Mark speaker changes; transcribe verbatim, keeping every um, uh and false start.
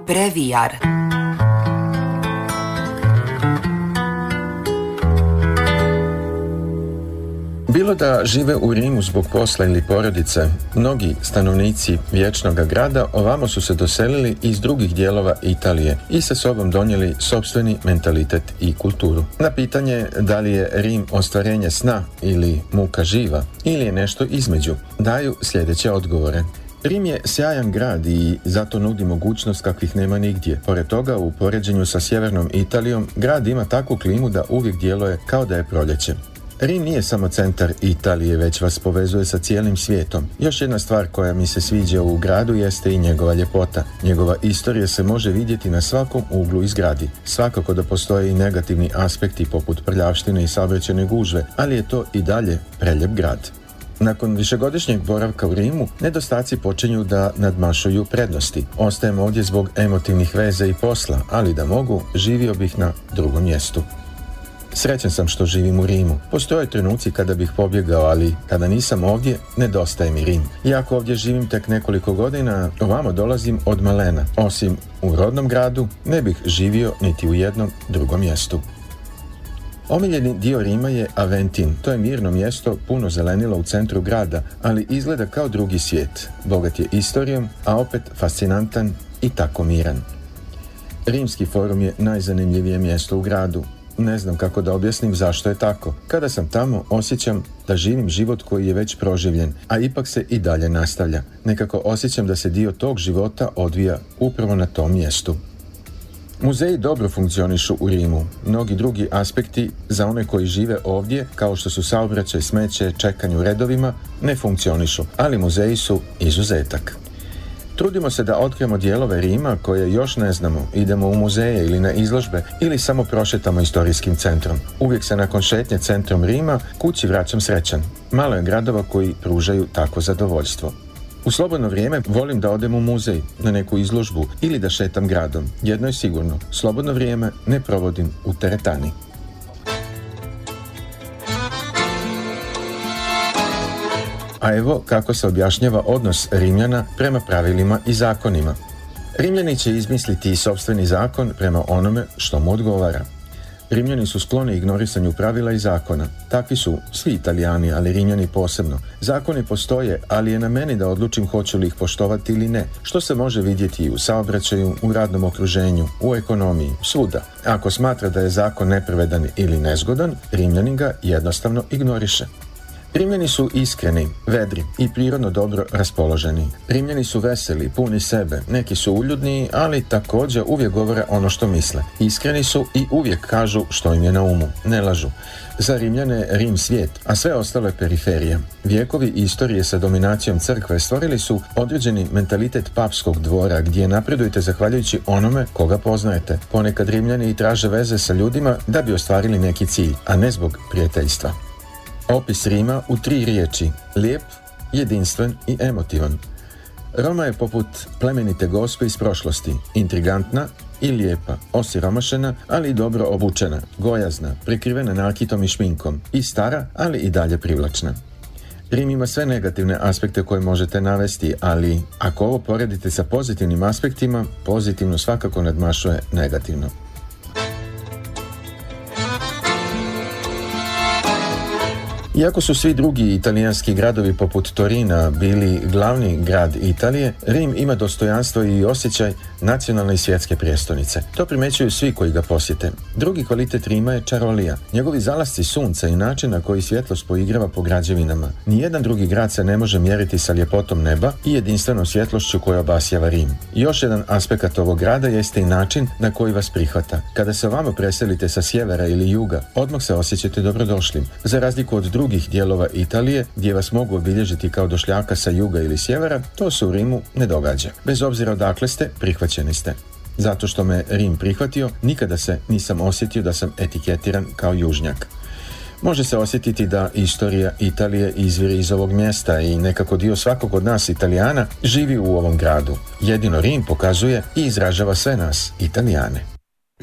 Speaker 1: Brevijar.
Speaker 2: Bilo da žive u Rimu zbog posla ili porodice, mnogi stanovnici vječnoga grada ovamo su se doselili iz drugih dijelova Italije i sa sobom donijeli sopstveni mentalitet i kulturu. Na pitanje da li je Rim ostvarenje sna ili muka živa ili je nešto između, daju sljedeće odgovore. Rim je sjajan grad i zato nudi mogućnost kakvih nema nigdje. Pored toga, u poređenju sa sjevernom Italijom, grad ima takvu klimu da uvijek djeluje kao da je proljeće. Rim nije samo centar Italije, već vas povezuje sa cijelim svijetom. Još jedna stvar koja mi se sviđa u gradu jeste i njegova ljepota. Njegova istorija se može vidjeti na svakom uglu i zgradi. Svakako da postoje i negativni aspekti poput prljavštine i saobraćajne gužve, ali je to i dalje preljep grad. Nakon višegodišnjeg boravka u Rimu, nedostaci počinju da nadmašuju prednosti. Ostajem ovdje zbog emotivnih veza i posla, ali da mogu, živio bih na drugom mjestu. Srećan sam što živim u Rimu. Postoje trenuci kada bih pobjegao, ali kada nisam ovdje, nedostaje mi Rim. Iako ovdje živim tek nekoliko godina, ovamo dolazim od malena. Osim u rodnom gradu, ne bih živio niti u jednom drugom mjestu. Omiljeni dio Rima je Aventin. To je mirno mjesto, puno zelenila u centru grada, ali izgleda kao drugi svijet. Bogat je istorijom, a opet fascinantan i tako miran. Rimski forum je najzanimljivije mjesto u gradu. Ne znam kako da objasnim zašto je tako. Kada sam tamo, osjećam da živim život koji je već proživljen, a ipak se i dalje nastavlja. Nekako osjećam da se dio tog života odvija upravo na tom mjestu. Muzeji dobro funkcionišu u Rimu. Mnogi drugi aspekti za one koji žive ovdje, kao što su saobraćaj, smeće, čekanje u redovima, ne funkcionišu, ali muzeji su izuzetak. Trudimo se da otkrijemo dijelove Rima koje još ne znamo, idemo u muzeje ili na izložbe ili samo prošetamo istorijskim centrom. Uvijek se nakon šetnje centrom Rima kući vraćam srećan. Malo je gradova koji pružaju takvo zadovoljstvo. U slobodno vrijeme volim da odem u muzej, na neku izložbu ili da šetam gradom. Jedno je sigurno, slobodno vrijeme ne provodim u teretani. A evo kako se objašnjava odnos Rimljana prema pravilima i zakonima. Rimljani će izmisliti sopstveni zakon prema onome što mu odgovara. Rimljani su skloni ignorisanju pravila i zakona. Takvi su svi Italijani, ali Rimljani posebno. Zakoni postoje, ali je na meni da odlučim hoću li ih poštovati ili ne, što se može vidjeti i u saobraćaju, u radnom okruženju, u ekonomiji, svuda. Ako smatra da je zakon nepravedan ili nezgodan, Rimljanin ga jednostavno ignoriše. Rimljani su iskreni, vedri i prirodno dobro raspoloženi. Rimljani su veseli, puni sebe, neki su uljudni, ali također uvijek govore ono što misle. Iskreni su i uvijek kažu što im je na umu, ne lažu. Za Rimljane je Rim svijet, a sve ostalo je periferija. Vijekovi istorije sa dominacijom crkve stvorili su određeni mentalitet papskog dvora gdje napredujete zahvaljujući onome koga poznajete. Ponekad Rimljani i traže veze sa ljudima da bi ostvarili neki cilj, a ne zbog prijateljstva. Opis Rima u tri riječi: lijep, jedinstven i emotivan. Roma je poput plemenite gospe iz prošlosti, intrigantna i lijepa, osiromašena, ali i dobro obučena, gojazna, prekrivena narkitom i šminkom, i stara, ali i dalje privlačna. Rim ima sve negativne aspekte koje možete navesti, ali ako ovo poredite sa pozitivnim aspektima, pozitivno svakako nadmašuje negativno. Iako su svi drugi italijanski gradovi poput Torina bili glavni grad Italije, Rim ima dostojanstvo i osjećaj nacionalne i svjetske prijestolnice. To primjećuju svi koji ga posjete. Drugi kvalitet Rima je čarolija. Njegovi zalasci sunca i način na koji svjetlost poigrava po građevinama. Nijedan drugi grad se ne može mjeriti sa ljepotom neba i jedinstvenom svjetlošću koja obasjava Rim. Još jedan aspekt ovog grada jeste i način na koji vas prihvata. Kada se ovamo preselite sa sjevera ili juga, odmah se osjećate dobrodošlim. Za razliku od drugih dijelova Italije, gdje vas mogu obilježiti kao došljaka sa juga ili sjevera, to se u Rimu ne događa. Bez obzira odakle ste, prihvaćeni ste. Zato što me Rim prihvatio, nikada se nisam osjetio da sam etiketiran kao južnjak. Može se osjetiti da istorija Italije izvire iz ovog mjesta i nekako dio svakog od nas Italijana živi u ovom gradu. Jedino Rim pokazuje i izražava sve nas, Italijane.